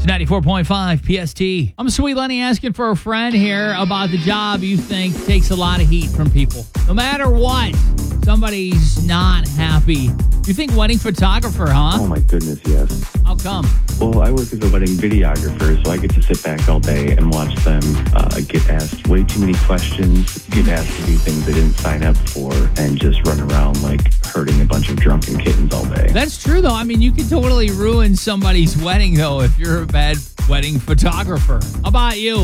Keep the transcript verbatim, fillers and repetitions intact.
It's ninety-four point five P S T. I'm Sweet Lenny asking for a friend here about the job you think takes a lot of heat from people. No matter what, somebody's not happy. You think wedding photographer, huh? Oh my goodness, yes. How come? Well, I work as a wedding videographer, so I get to sit back all day and watch them uh, get asked way too many questions, get asked to do things they didn't sign up for, and just run around like herding a bunch of drunken kittens all day. That's true, though. I mean, you could totally ruin somebody's wedding, though, if you're a bad wedding photographer. How about you?